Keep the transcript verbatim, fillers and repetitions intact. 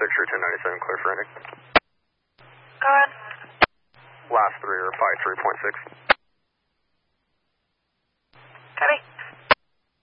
picture ten ninety-seven, clear for ending. Go ahead. Last three are five three point six.